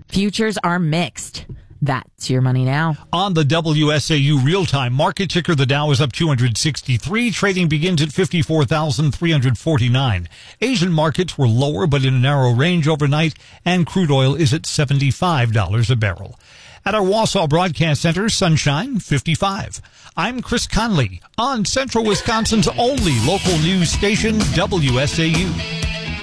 Futures are mixed. That's your money now. On the WSAU real-time market ticker, the Dow is up 263. Trading begins at 54,349. Asian markets were lower, but in a narrow range overnight, and crude oil is at $75 a barrel. At our Wausau Broadcast Center, sunshine, 55. I'm Chris Conley on Central Wisconsin's only local news station, WSAU.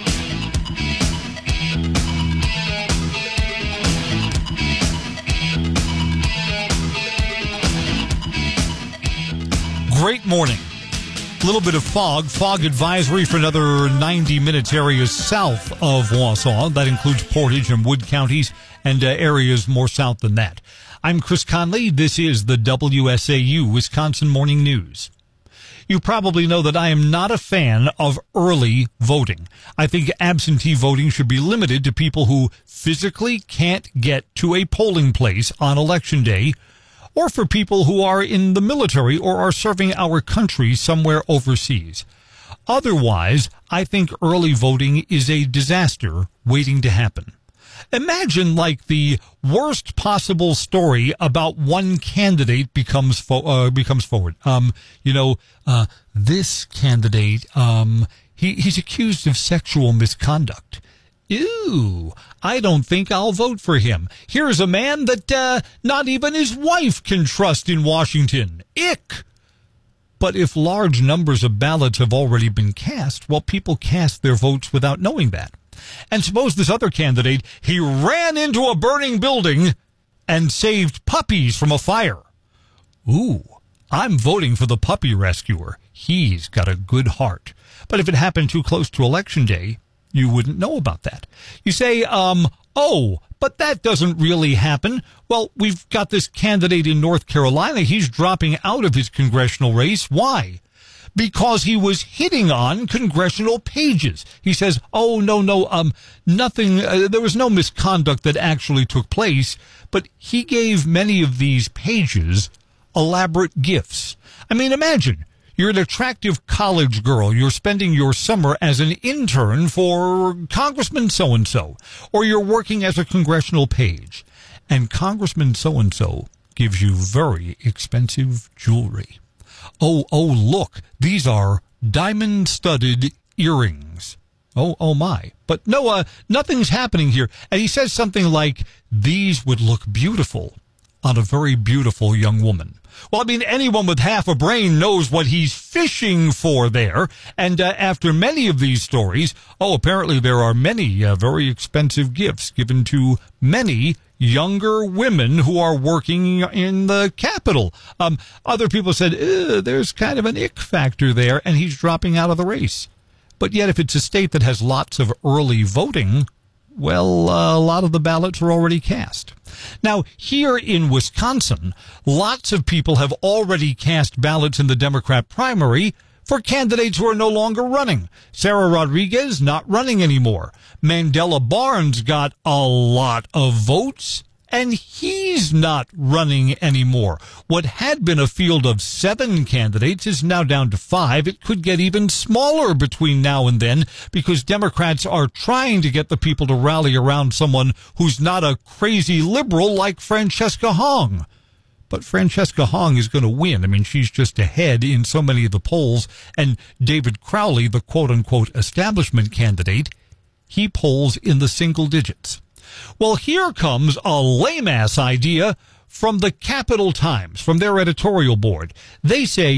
Great morning. A little bit of fog advisory for another 90 minutes areas south of Wausau. That includes Portage and Wood counties and areas more south than that. I'm Chris Conley. This is the WSAU Wisconsin Morning News. You probably know that I am not a fan of early voting. I think absentee voting should be limited to people who physically can't get to a polling place on Election Day, or for people who are in the military or are serving our country somewhere overseas. Otherwise, I think early voting is a disaster waiting to happen. Imagine like the worst possible story about one candidate becomes forward. This candidate, he's accused of sexual misconduct. Ew, I don't think I'll vote for him. Here's a man that not even his wife can trust in Washington. Ick! But if large numbers of ballots have already been cast, well, people cast their votes without knowing that. And suppose this other candidate, he ran into a burning building and saved puppies from a fire. Ooh, I'm voting for the puppy rescuer. He's got a good heart. But if it happened too close to Election Day, you wouldn't know about that. You say, but that doesn't really happen. Well, we've got this candidate in North Carolina. He's dropping out of his congressional race. Why? Because he was hitting on congressional pages. He says, nothing, there was no misconduct that actually took place, but he gave many of these pages elaborate gifts. I mean, imagine. You're an attractive college girl. You're spending your summer as an intern for Congressman so-and-so, or you're working as a congressional page, and Congressman so-and-so gives you very expensive jewelry. Oh, look, these are diamond-studded earrings. Oh my. But no, nothing's happening here. And he says something like, these would look beautiful on a very beautiful young woman. Well, I mean, anyone with half a brain knows what he's fishing for there. And after many of these stories, apparently there are many very expensive gifts given to many younger women who are working in the Capitol. Other people said, there's kind of an ick factor there, and he's dropping out of the race. But yet, if it's a state that has lots of early voting, well, a lot of the ballots are already cast. Now, here in Wisconsin, lots of people have already cast ballots in the Democrat primary for candidates who are no longer running. Sarah Rodriguez not running anymore. Mandela Barnes got a lot of votes, and he's not running anymore. What had been a field of 7 candidates is now down to 5. It could get even smaller between now and then because Democrats are trying to get the people to rally around someone who's not a crazy liberal like Francesca Hong. But Francesca Hong is going to win. I mean, she's just ahead in so many of the polls. And David Crowley, the quote-unquote establishment candidate, he polls in the single digits. Well, here comes a lame-ass idea from the Capital Times, from their editorial board. They say,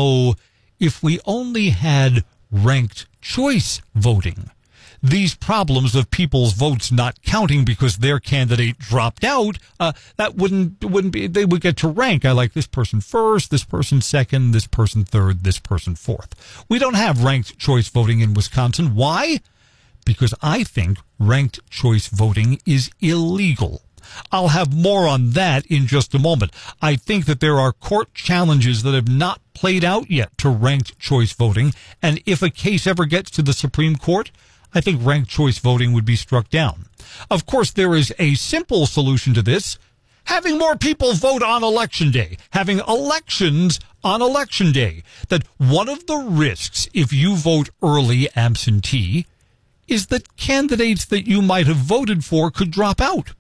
if we only had ranked choice voting, these problems of people's votes not counting because their candidate dropped out, that wouldn't be, they would get to rank. I like this person first, this person second, this person third, this person fourth. We don't have ranked choice voting in Wisconsin. Why? Because I think ranked choice voting is illegal. I'll have more on that in just a moment. I think that there are court challenges that have not played out yet to ranked choice voting, and if a case ever gets to the Supreme Court, I think ranked choice voting would be struck down. Of course, there is a simple solution to this. Having more people vote on Election Day, having elections on Election Day. That one of the risks if you vote early absentee is that candidates that you might have voted for could drop out.